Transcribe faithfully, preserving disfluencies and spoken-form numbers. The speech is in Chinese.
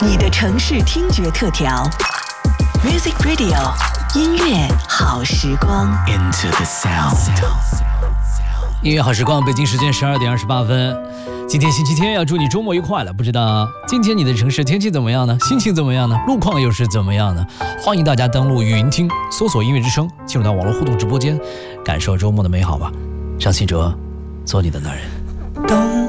你的城市听觉特调 Music Radio 音乐好时光 Into the sound 音乐好时光，北京时间十二点二十八分。今天星期天，要祝你周末愉快了。不知道今天你的城市天气怎么样呢？心情怎么样呢？路况又是怎么样呢？欢迎大家登录云听，搜索音乐之声，进入到网络互动直播间，感受周末的美好吧。张信哲，做你的男人。